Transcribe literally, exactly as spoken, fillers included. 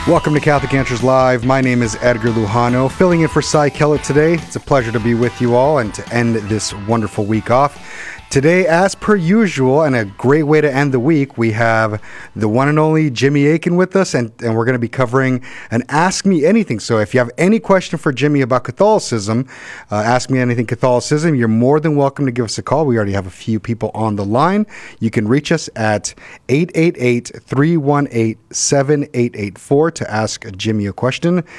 Welcome to Catholic Answers Live. My name is Edgar Lujano, filling in for Cy Kellett today. It's a pleasure to be with you all and to end this wonderful week off. Today, as per usual, and a great way to end the week, we have the one and only Jimmy Akin with us, and, and we're going to be covering an Ask Me Anything. So if you have any question for Jimmy about Catholicism, uh, Ask Me Anything Catholicism, you're more than welcome to give us a call. We already have a few people on the line. You can reach us at eight eight eight, three one eight, seven eight eight four to ask Jimmy a question.